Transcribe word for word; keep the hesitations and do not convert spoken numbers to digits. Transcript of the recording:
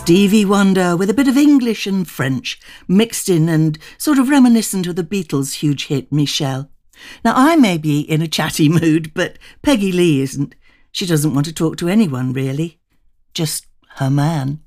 Stevie Wonder with a bit of English and French mixed in and sort of reminiscent of the Beatles' huge hit Michelle. Now, I may be in a chatty mood, but Peggy Lee isn't. She doesn't want to talk to anyone, really. Just her man.